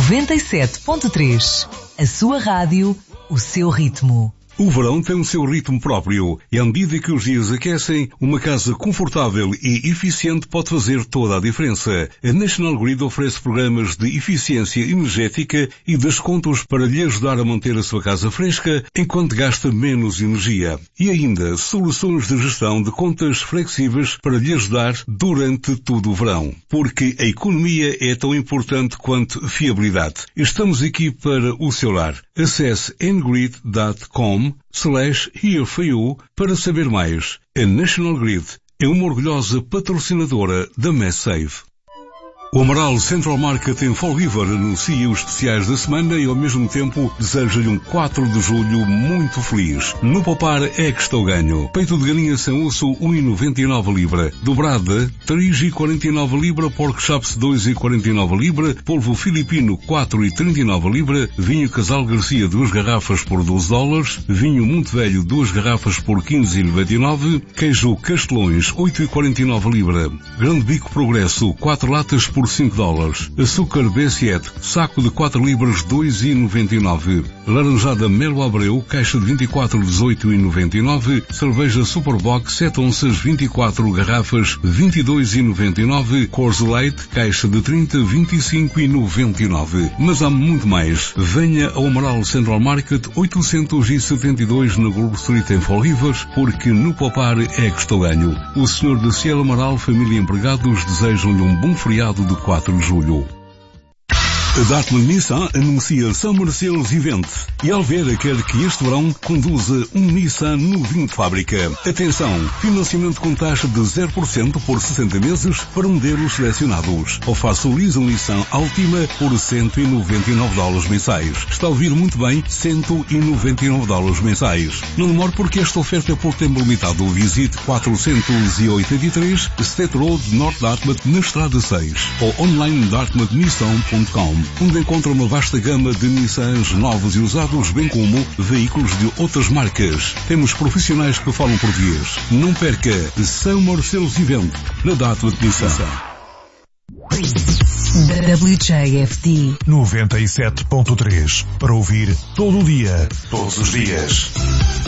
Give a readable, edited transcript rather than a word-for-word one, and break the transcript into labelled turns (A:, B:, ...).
A: 97.3. A sua rádio, o seu ritmo.
B: O verão tem o seu ritmo próprio e à medida que os dias aquecem, uma casa confortável e eficiente pode fazer toda a diferença. A National Grid oferece programas de eficiência energética e descontos para lhe ajudar a manter a sua casa fresca enquanto gasta menos energia. E ainda, soluções de gestão de contas flexíveis para lhe ajudar durante todo o verão. Porque a economia é tão importante quanto fiabilidade. Estamos aqui para o seu lar. Acesse ngrid.com/here for you para saber mais. A National Grid é uma orgulhosa patrocinadora da MassSave. O Amaral Central Market em Fall River anuncia os especiais da semana e ao mesmo tempo deseja-lhe um 4 de julho muito feliz. No Poupar é que está o ganho. Peito de galinha sem osso 1,99 libra. Dobrada 3,49 libra. Pork chops 2,49 libra. Polvo filipino 4,39 libra. Vinho Casal Garcia 2 garrafas por $12. Vinho Monte Velho 2 garrafas por 15,99. Queijo Castelões 8,49 libra. Grande Bico Progresso 4 latas por $5. Açúcar B7, saco de 4 libras 2,99. Laranjada Melo Abreu, caixa de 24, 18,99. Cerveja Superbox 7 onças 24 garrafas 22,99. Coors Light, caixa de 30, 25,99. Mas há muito mais. Venha ao Amaral Central Market 872 na Grove Street em Fall River, porque no Poupar é que estou ganho. O Sr. de Cielo Amaral, família e empregados desejam-lhe um bom feriado de 4 de julho. A Dartmouth Nissan anuncia Summer Sales Event e a Alvera quer que este verão conduza um Nissan novinho de fábrica. Atenção, financiamento com taxa de 0% por 60 meses para modelos selecionados. Ou faça o lease Nissan Altima por $199 mensais. Está a ouvir muito bem, $199 mensais. Não demore porque esta oferta é por tempo limitado. Visite 483 State Road, North Dartmouth, na Estrada 6 ou online dartmouthnissan.com, onde encontra uma vasta gama de Nissans novos e usados, bem como veículos de outras marcas. Temos profissionais que falam português. Não perca Summer Sales Event na Dartmouth Nissan.
A: WJFD
C: 97.3 para ouvir todo o dia, todos os dias.